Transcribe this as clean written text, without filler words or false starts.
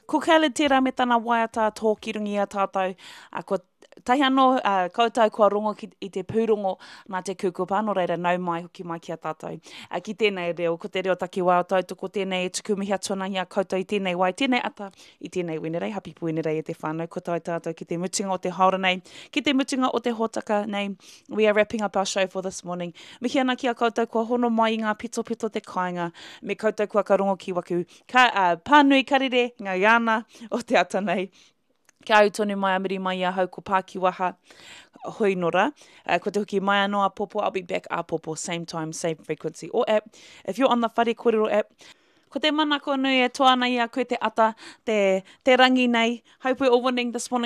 Ko Kele tērā me tana waiata tōkirungi a tātou. Ko tahi anō koutou kua rongo i te pūrongo nā te kūkupa anō reira nau mai hoki mai ki a tātou. Ki tēnei reo, ko te reo taki wā o tātou, ko tēnei tukumihi atuana hi a koutou i tēnei wai, tēnei ata i tēnei wenerei, hapi puenerei e te whānau, ko tai tātou ki te mutunga o te haora nei, ki te mutunga o te hōtaka nei. We are wrapping up our show for this morning. Mihi ana ki a koutou kua hono mai i ngā pito pito te kāinga, me koutou kua karongo ki waku pānui karere, ngā iana o te ata nei. Kia au tonu mai a miri mai a hau ko Pākiwaha hui nora. Ko te hoki mai anō a popo, I'll be back a popo, same time, same frequency or app. If you're on the Whare Kōrero app, ko te manako nui e toana i a koe te ata, te rangi nei. Hope we're all winning this morning.